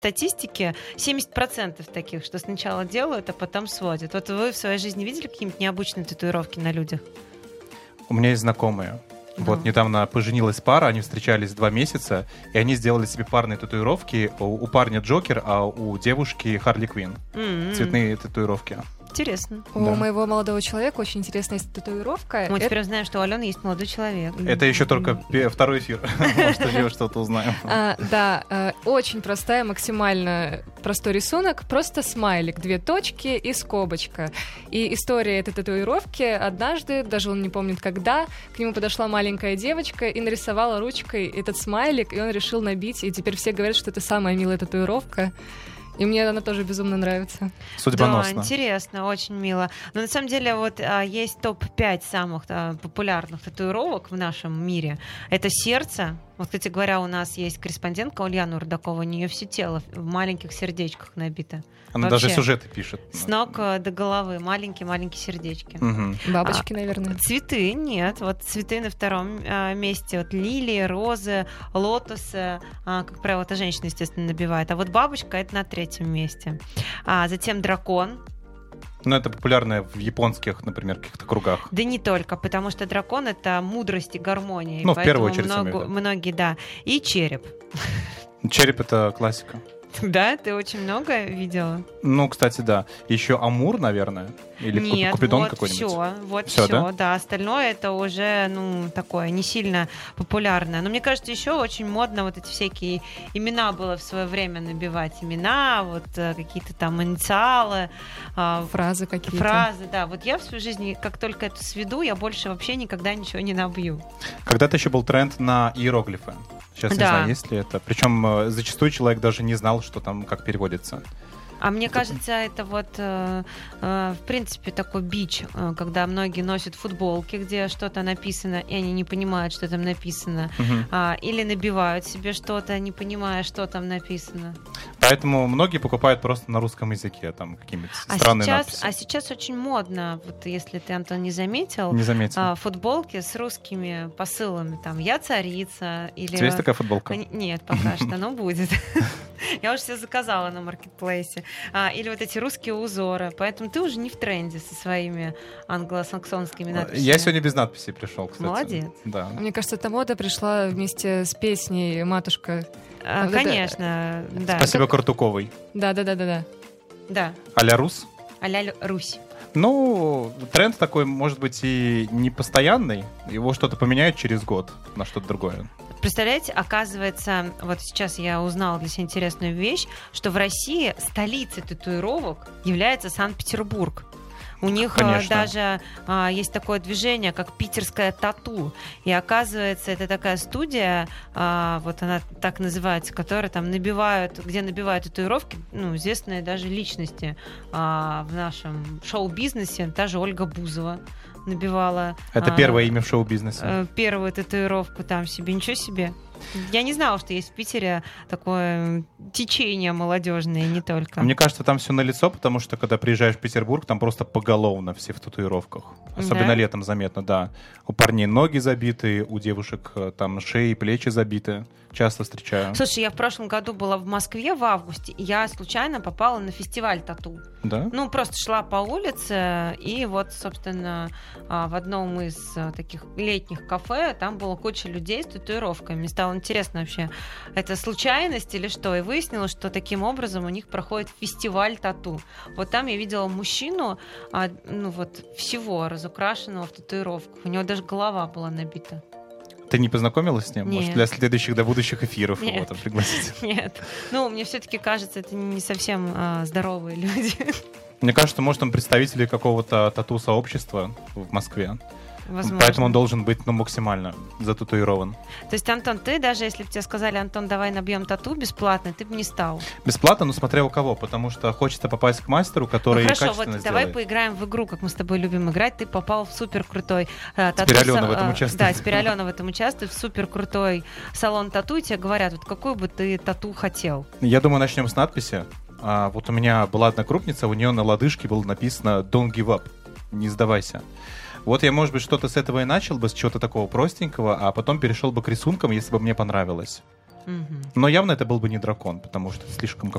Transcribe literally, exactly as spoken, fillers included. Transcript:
статистике семьдесят процентов таких, что сначала делают, а потом сводят. Вот вы в своей жизни видели какие-нибудь необычные татуировки на людях? У меня есть знакомые. Ну. Вот недавно поженилась пара, они встречались два месяца, и они сделали себе парные татуировки. У, у парня Джокер, а у девушки Харли Квинн. Mm-hmm. Цветные татуировки. Интересно. У Да. моего молодого человека очень интересная есть татуировка. Мы Это- теперь узнаем, что у Алены есть молодой человек. Это еще только пе- второй эфир. Может, еще что-то узнаем. А, да, э, очень простая, максимально простой рисунок. Просто смайлик, две точки и скобочка. И история этой татуировки: однажды, даже он не помнит когда, к нему подошла маленькая девочка и нарисовала ручкой этот смайлик, и он решил набить. И теперь все говорят, что это самая милая татуировка. И мне она тоже безумно нравится. Судьбоносно. Да, интересно, очень мило. Но на самом деле вот а, есть топ пять самых а, популярных татуировок в нашем мире. Это сердце. Вот, кстати говоря, у нас есть корреспондентка Ульяна Рудакова, у нее все тело в маленьких сердечках набито. Она Вообще. даже сюжеты пишет. С ног э, до головы маленькие-маленькие сердечки. Мгм. Бабочки, А, наверное. Цветы нет. Вот цветы на втором а, месте. Вот лилии, розы, лотосы. А, как правило, это женщина, естественно, набивает. А вот бабочка — это на третьем месте. А затем дракон. Ну, это популярно в японских, например, каких-то кругах. Да не только, потому что дракон — это мудрость и гармония. Ну, и в первую поэтому очередь, много- имею в виду. многие, да. И череп. Череп — это классика. Да, ты очень много видела? Ну, кстати, да. Еще Амур, наверное. Или Куп- Нет, Купидон вот какой-нибудь. все, вот Всё, все, да? да? Остальное это уже, ну, такое не сильно популярное. Но мне кажется, еще очень модно вот эти всякие имена было в свое время набивать. Имена, вот э, какие-то там инициалы, э, Фразы какие-то. фразы, да. Вот я в своей жизни, как только это сведу, я больше вообще никогда ничего не набью. Когда-то еще был тренд на иероглифы. Сейчас не Да. знаю, есть ли это. Причем э, зачастую человек даже не знал, что там как переводится. А мне кажется, это вот, э, э, в принципе, такой бич, э, когда многие носят футболки, где что-то написано, и они не понимают, что там написано. Мгм. А, или набивают себе что-то, не понимая, что там написано. Поэтому многие покупают просто на русском языке там какие-нибудь А странные сейчас, надписи. а сейчас очень модно, вот если ты, Антон, не заметил, Не заметил. а, футболки с русскими посылами. Там «Я царица» У или... тебя есть такая футболка? Н- Нет, пока что, но будет. Я уже все заказала на маркетплейсе. А, или вот эти русские узоры. Поэтому ты уже не в тренде со своими англосаксонскими надписями. Я сегодня без надписей пришел, кстати. Молодец. Да. Мне кажется, эта мода пришла вместе с песней «Матушка». А, Вот это- Конечно, да. Спасибо Картуковой. Да-да-да-да-да. Да, А-ля Рус? а-ля Русь. Ну, тренд такой, может быть, и не постоянный. Его что-то поменяют через год на что-то другое. Представляете, оказывается, вот сейчас я узнала для себя интересную вещь, что в России столицей татуировок является Санкт-Петербург. У них а, Конечно. даже а, есть такое движение, как питерская тату. И оказывается, это такая студия, а, вот она так называется, которая там набивают, где набивают татуировки, ну, известные даже личности а, в нашем шоу-бизнесе. Та же Ольга Бузова набивала. Это а, первое имя в шоу-бизнесе. э, первую татуировку там себе. Ничего себе. Я не знала, что есть в Питере такое течение молодежное, и не только. Мне кажется, там все налицо, потому что, когда приезжаешь в Петербург, там просто поголовно все в татуировках. Особенно Да? летом заметно, да. У парней ноги забиты, у девушек э, там шеи и плечи забиты. Часто встречаю. Слушай, я в прошлом году была в Москве в августе, и я случайно попала на фестиваль тату. Да? Ну, просто шла по улице, и вот, собственно, а, в одном из а, таких летних кафе там была куча людей с татуировками. Мне стало интересно вообще, это случайность или что? И выяснилось, что таким образом у них проходит фестиваль тату. Вот там я видела мужчину, а, ну вот, всего разукрашенного в татуировках. У него даже голова была набита. Ты не познакомилась с ним? Нет. Может, для следующих, до будущих эфиров Нет. его там пригласить? Нет. Ну, мне все-таки кажется, это не совсем а, здоровые люди. Мне кажется, может, он представитель какого-то тату-сообщества в Москве. Возможно. Поэтому он должен быть, ну, максимально зататуирован. То есть, Антон, ты даже если бы тебе сказали, Антон, давай набьем тату бесплатно, ты бы не стал. Бесплатно, но смотря у кого, потому что хочется попасть к мастеру, который Ну, хорошо, качественно вот давай сделает. поиграем в игру, как мы с тобой любим играть. Ты попал в супер крутой э, тату. Теперь Алена са- в этом э, участвует. Да, теперь Алена в этом участвует. В супер крутой салон тату, и тебе говорят, вот какую бы ты тату хотел. Я думаю, начнем с надписи. А, вот у меня была однокрупница, у нее на лодыжке было написано «Don't give up», «Не сдавайся». Вот я, может быть, что-то с этого и начал бы, с чего-то такого простенького, а потом перешел бы к рисункам, если бы мне понравилось. Мгм. Но явно это был бы не дракон, потому что слишком